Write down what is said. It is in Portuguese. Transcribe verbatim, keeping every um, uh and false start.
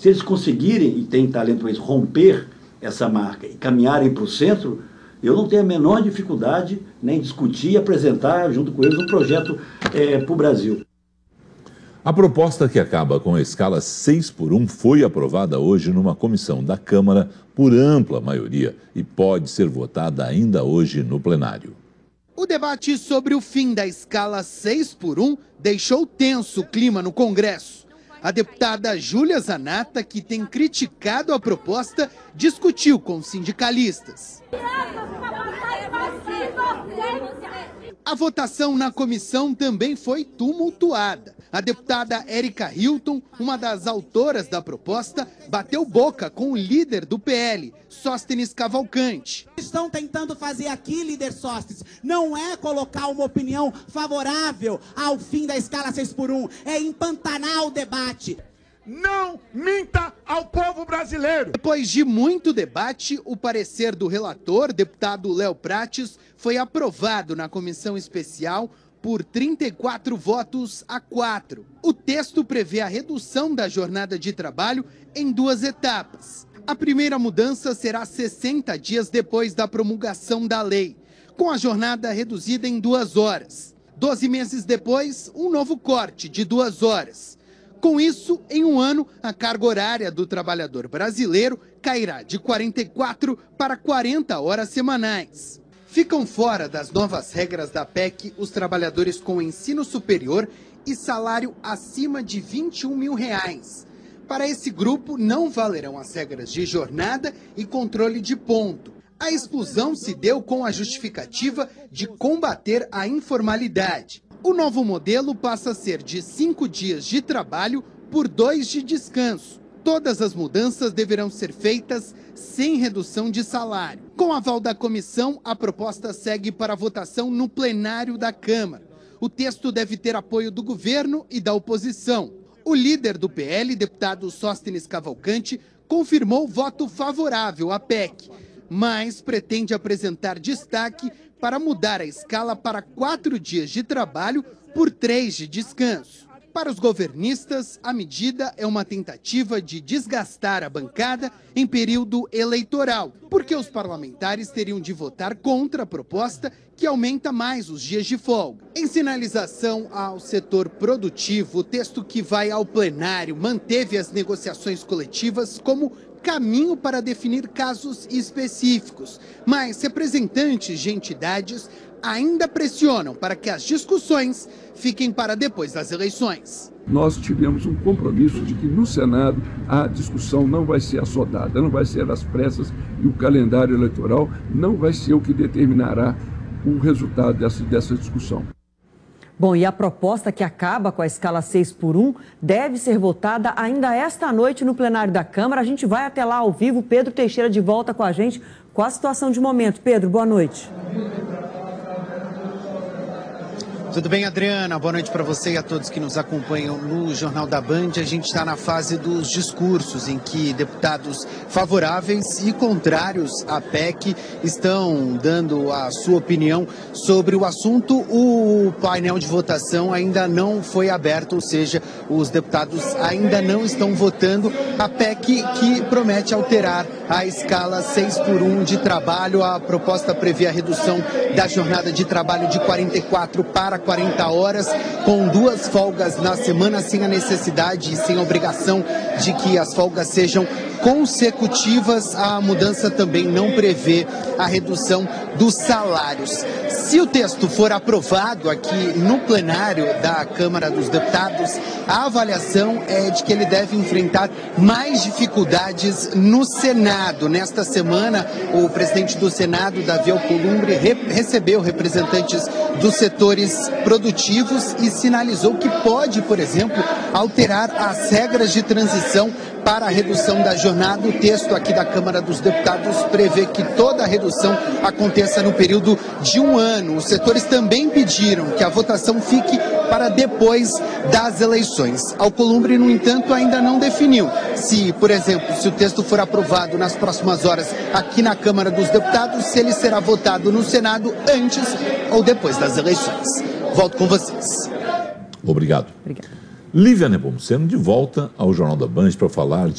Se eles conseguirem, e têm talento para isso, romper essa marca e caminharem para o centro, eu não tenho a menor dificuldade nem discutir e apresentar junto com eles um projeto é, para o Brasil. A proposta que acaba com a escala seis por um foi aprovada hoje numa comissão da Câmara por ampla maioria e pode ser votada ainda hoje no plenário. O debate sobre o fim da escala seis por um deixou tenso o clima no Congresso. A deputada Júlia Zanatta, que tem criticado a proposta, discutiu com sindicalistas. A votação na comissão também foi tumultuada. A deputada Érica Hilton, uma das autoras da proposta, bateu boca com o líder do P L, Sóstenes Cavalcante. Estão tentando fazer aqui, líder Sóstenes, não é colocar uma opinião favorável ao fim da escala seis por um, é empantanar o debate. Não minta ao povo brasileiro. Depois de muito debate, o parecer do relator, deputado Léo Prates, foi aprovado na comissão especial por trinta e quatro votos a quatro. O texto prevê a redução da jornada de trabalho em duas etapas. A primeira mudança será sessenta dias depois da promulgação da lei, com a jornada reduzida em duas horas. Doze meses depois, um novo corte de duas horas. Com isso, em um ano, a carga horária do trabalhador brasileiro cairá de quarenta e quatro para quarenta horas semanais. Ficam fora das novas regras da P E C os trabalhadores com ensino superior e salário acima de vinte e um mil reais. Para esse grupo, não valerão as regras de jornada e controle de ponto. A exclusão se deu com a justificativa de combater a informalidade. O novo modelo passa a ser de cinco dias de trabalho por dois de descanso. Todas as mudanças deverão ser feitas sem redução de salário. Com aval da comissão, a proposta segue para votação no plenário da Câmara. O texto deve ter apoio do governo e da oposição. O líder do P L, deputado Sóstenes Cavalcante, confirmou voto favorável à P E C, mas pretende apresentar destaque para mudar a escala para quatro dias de trabalho por três de descanso. Para os governistas, a medida é uma tentativa de desgastar a bancada em período eleitoral, porque os parlamentares teriam de votar contra a proposta que aumenta mais os dias de folga. Em sinalização ao setor produtivo, o texto que vai ao plenário manteve as negociações coletivas como caminho para definir casos específicos, mas representantes de entidades ainda pressionam para que as discussões fiquem para depois das eleições. Nós tivemos um compromisso de que no Senado a discussão não vai ser assodada, não vai ser às pressas e o calendário eleitoral não vai ser o que determinará o resultado dessa, dessa discussão. Bom, e a proposta que acaba com a escala seis por um deve ser votada ainda esta noite no plenário da Câmara. A gente vai até lá ao vivo. Pedro Teixeira de volta com a gente com a situação de momento. Pedro, boa noite. Tudo bem, Adriana? Boa noite para você e a todos que nos acompanham no Jornal da Band. A gente está na fase dos discursos, em que deputados favoráveis e contrários à P E C estão dando a sua opinião sobre o assunto. O painel de votação ainda não foi aberto, ou seja, os deputados ainda não estão votando a P E C que promete alterar a escala seis por um de trabalho. A proposta prevê a redução da jornada de trabalho de quarenta e quatro para quarenta horas, com duas folgas na semana, sem a necessidade e sem a obrigação de que as folgas sejam consecutivas. A mudança também não prevê a redução dos salários. Se o texto for aprovado aqui no plenário da Câmara dos Deputados, a avaliação é de que ele deve enfrentar mais dificuldades no Senado. Nesta semana, o presidente do Senado, Davi Alcolumbre, re- recebeu representantes dos setores produtivos e sinalizou que pode, por exemplo, alterar as regras de transição para a redução da jornada. O texto aqui da Câmara dos Deputados prevê que toda a redução aconteça no período de um ano. Os setores também pediram que a votação fique para depois das eleições. Alcolumbre, no entanto, ainda não definiu se, por exemplo, se o texto for aprovado nas próximas horas aqui na Câmara dos Deputados, se ele será votado no Senado antes ou depois das eleições. Volto com vocês. Obrigado. Obrigada. Lívia Nepomuceno de volta ao Jornal da Band para falar de